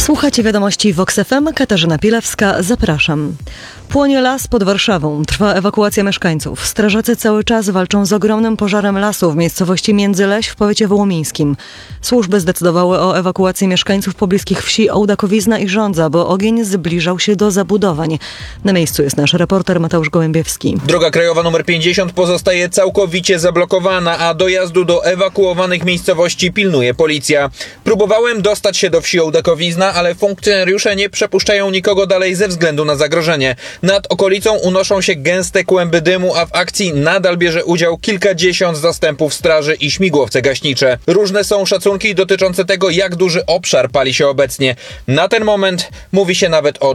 Słuchacie wiadomości Vox FM, Katarzyna Pilewska, zapraszam. Płonie las pod Warszawą, trwa ewakuacja mieszkańców. Strażacy cały czas walczą z ogromnym pożarem lasu w miejscowości Międzyleś w powiecie wołomińskim. Służby zdecydowały o ewakuacji mieszkańców pobliskich wsi Ołdakowizna i Żądza, bo ogień zbliżał się do zabudowań. Na miejscu jest nasz reporter Mateusz Gołębiewski. Droga krajowa nr 50 pozostaje całkowicie zablokowana, a dojazdu do ewakuowanych miejscowości pilnuje policja. Próbowałem dostać się do wsi Ołdakowizna, ale funkcjonariusze nie przepuszczają nikogo dalej ze względu na zagrożenie. Nad okolicą unoszą się gęste kłęby dymu, a w akcji nadal bierze udział kilkadziesiąt zastępów straży i śmigłowce gaśnicze. Różne są szacunki dotyczące tego, jak duży obszar pali się obecnie. Na ten moment mówi się nawet o